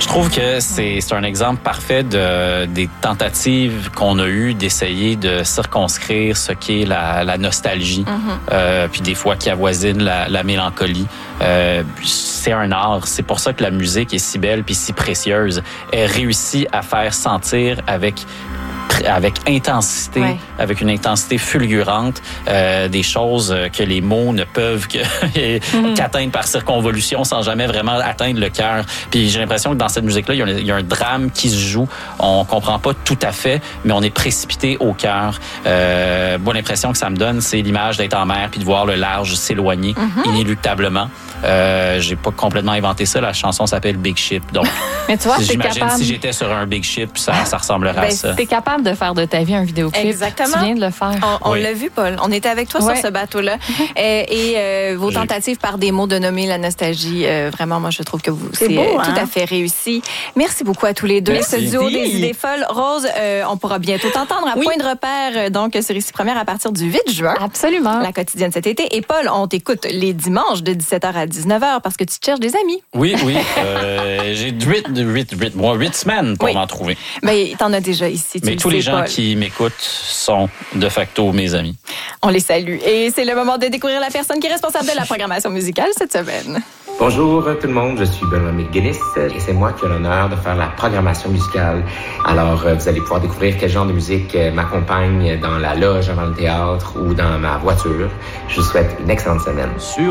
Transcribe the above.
Je trouve que c'est un exemple parfait des tentatives qu'on a eues d'essayer de circonscrire ce qu'est la nostalgie, puis des fois qui avoisine la mélancolie. C'est un art. C'est pour ça que la musique est si belle puis si précieuse. Elle réussit à faire sentir avec intensité, avec une intensité fulgurante, des choses que les mots ne peuvent qu'atteindre par circonvolution sans jamais vraiment atteindre le cœur. Puis j'ai l'impression que dans cette musique-là, il y a un drame qui se joue. On comprend pas tout à fait, mais on est précipité au cœur. Moi, l'impression que ça me donne, c'est l'image d'être en mer puis de voir le large s'éloigner inéluctablement. J'ai pas complètement inventé ça. La chanson s'appelle Big Ship. Donc, mais tu vois, j'imagine capable... si j'étais sur un Big Ship, ça ressemblerait à ça. T'es capable de faire de ta vie un vidéoclip. Exactement. Tu viens de le faire. On l'a vu, Paul. On était avec toi sur ce bateau-là. Et vos tentatives par des mots de nommer la nostalgie, vraiment, moi, je trouve que c'est beau, tout à fait réussi. Merci beaucoup à tous les deux. Merci. Ce duo des idées folles. Rose, on pourra bientôt t'entendre à Point de repère, donc sur Ici Première à partir du 8 juin. Absolument. La quotidienne cet été. Et Paul, on t'écoute les dimanches de 17h à 19h parce que tu te cherches des amis. Oui. J'ai 8 semaines pour m'en trouver. Mais t'en as déjà ici. Mais tous les gens qui m'écoutent sont de facto mes amis. On les salue. Et c'est le moment de découvrir la personne qui est responsable de la programmation musicale cette semaine. Bonjour tout le monde, je suis Benoît McGuinness et c'est moi qui ai l'honneur de faire la programmation musicale. Alors, vous allez pouvoir découvrir quel genre de musique m'accompagne dans la loge avant le théâtre ou dans ma voiture. Je vous souhaite une excellente semaine.